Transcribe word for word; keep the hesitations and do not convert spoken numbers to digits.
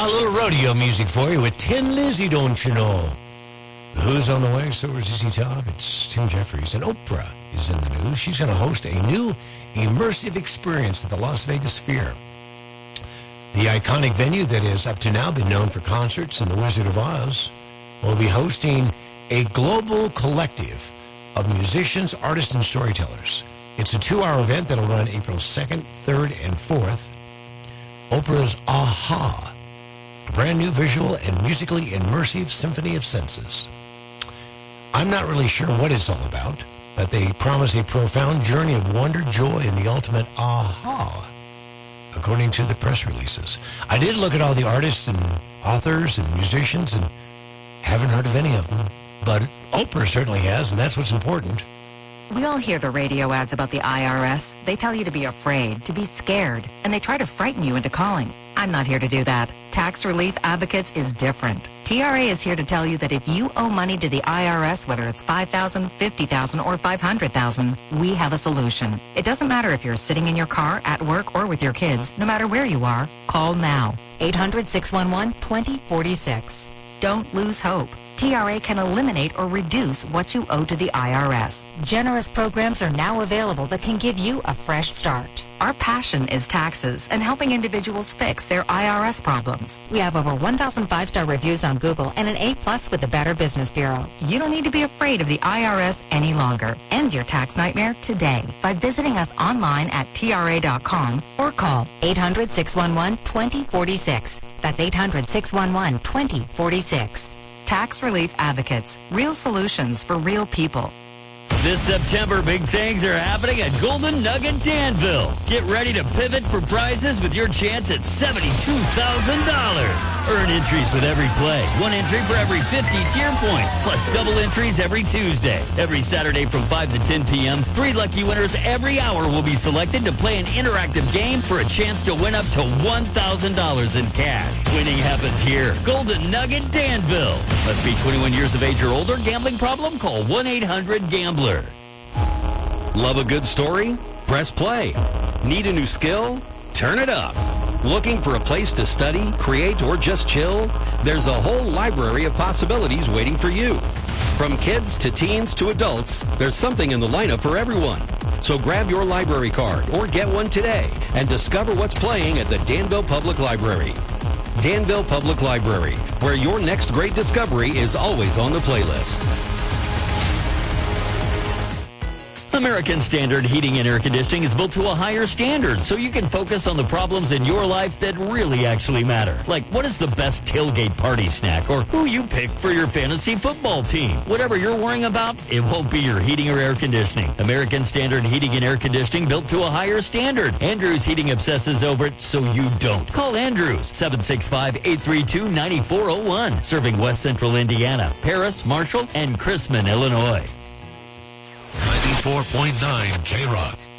Got a little rodeo music for you with Tin Lizzy, don't you know? Who's on the way? So is Z Z Top. It's Tim Jeffries. And Oprah is in the news. She's going to host a new immersive experience at the Las Vegas Sphere. The iconic venue that has up to now been known for concerts and The Wizard of Oz will be hosting a global collective of musicians, artists, and storytellers. It's a two-hour event that'll run April second, third, and fourth. Oprah's Aha, a brand new visual and musically immersive symphony of senses. I'm not really sure what it's all about, but they promise a profound journey of wonder, joy, and the ultimate aha, according to the press releases. I did look at all the artists and authors and musicians and haven't heard of any of them, but Oprah certainly has, and that's what's important. We all hear the radio ads about the I R S. They tell you to be afraid, to be scared, and they try to frighten you into calling. I'm not here to do that. Tax Relief Advocates is different. T R A is here to tell you that if you owe money to the I R S, whether it's five thousand dollars, fifty thousand dollars, or five hundred thousand dollars, we have a solution. It doesn't matter if you're sitting in your car, at work, or with your kids. No matter where you are, call now. eight hundred, six one one, two zero four six. Don't lose hope. T R A can eliminate or reduce what you owe to the I R S. Generous programs are now available that can give you a fresh start. Our passion is taxes and helping individuals fix their I R S problems. We have over one thousand five-star reviews on Google and an A plus with the Better Business Bureau. You don't need to be afraid of the I R S any longer. End your tax nightmare today by visiting us online at T R A dot com or call eight hundred, six one one, two zero four six. That's eight hundred, six one one, two zero four six. Tax Relief Advocates. Real solutions for real people. This September, big things are happening at Golden Nugget Danville. Get ready to pivot for prizes with your chance at seventy-two thousand dollars. Earn entries with every play. One entry for every fifty tier points, plus double entries every Tuesday. Every Saturday from five to ten p.m., three lucky winners every hour will be selected to play an interactive game for a chance to win up to one thousand dollars in cash. Winning happens here. Golden Nugget Danville. Must be twenty-one years of age or older. Gambling problem? Call one eight hundred gambler. Love a good story? Press play. Need a new skill? Turn it up. Looking for a place to study, create, or just chill? There's a whole library of possibilities waiting for you. From kids to teens to adults, there's something in the lineup for everyone. So grab your library card or get one today and discover what's playing at the Danville Public Library. Danville Public Library, where your next great discovery is always on the playlist. American Standard Heating and Air Conditioning is built to a higher standard so you can focus on the problems in your life that really actually matter. Like, what is the best tailgate party snack, or who you pick for your fantasy football team. Whatever you're worrying about, it won't be your heating or air conditioning. American Standard Heating and Air Conditioning, built to a higher standard. Andrews Heating obsesses over it so you don't. Call Andrews, seven six five, eight three two, nine four zero one. Serving West Central Indiana, Paris, Marshall, and Chrisman, Illinois. ninety-four point nine K-Rock.